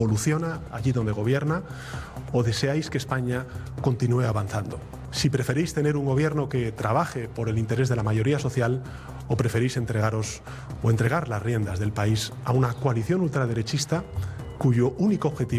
evoluciona allí donde gobierna o deseáis que España continúe avanzando. Si preferís tener un gobierno que trabaje por el interés de la mayoría social o preferís entregar las riendas del país a una coalición ultraderechista cuyo único objetivo